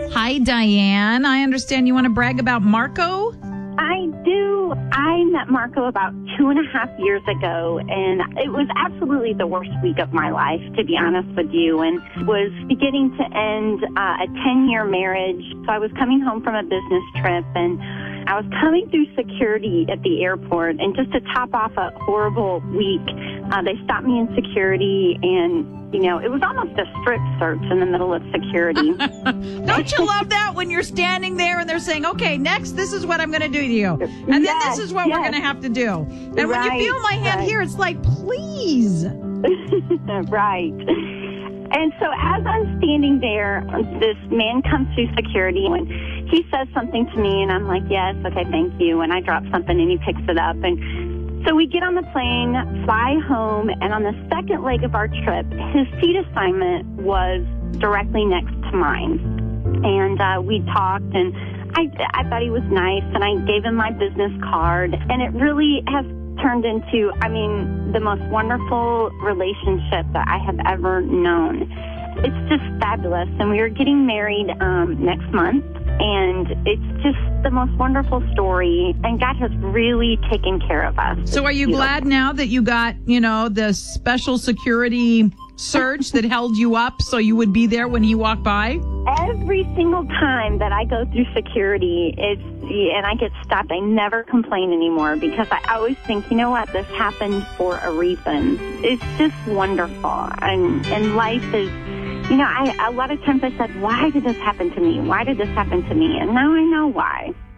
Hi, Diane. I understand you want to brag about Marco? I do. I met Marco about 2.5 years ago, and it was absolutely the worst week of my life, to be honest with you, and was beginning to end a 10-year marriage. So I was coming home from a business trip, and I was coming through security at the airport, and just to top off a horrible week, they stopped me in security, and it was almost a strip search in the middle of security. Don't you love that when you're standing there and they're saying, okay, next, this is what I'm going to do to you. And then this is what we're going to have to do. And when you feel my hand here, it's like, please. Right. And so as I'm standing there, this man comes through security and he says something to me and I'm like, yes, okay, thank you. And I drop something and he picks it up. And so we get on the plane, fly home, and on the second leg of our trip, his seat assignment was directly next to mine. And we talked, and I thought he was nice, and I gave him my business card. And it really has turned into, the most wonderful relationship that I have ever known. It's just fabulous. And we are getting married next month. And it's just the most wonderful story. And God has really taken care of us. So are you glad now that you got, the special security search that held you up so you would be there when he walked by? Every single time that I go through security, and I get stopped, I never complain anymore because I always think, you know what, this happened for a reason. It's just wonderful. And life is... a lot of times I said, why did this happen to me? Why did this happen to me? And now I know why.